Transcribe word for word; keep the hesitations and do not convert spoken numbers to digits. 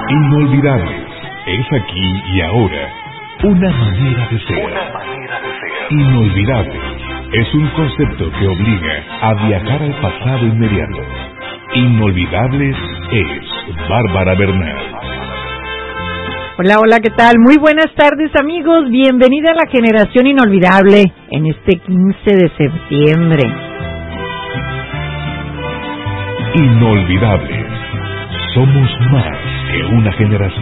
Inolvidables. Es aquí y ahora. Una manera de ser. Una manera de ser. Inolvidables. Es un concepto que obliga a viajar al pasado inmediato. Inolvidables es Bárbara Bernal. Hola, hola, ¿qué tal? Muy buenas tardes, amigos. Bienvenida a la Generación Inolvidable en este quince de septiembre. Inolvidables. Somos más que una generación.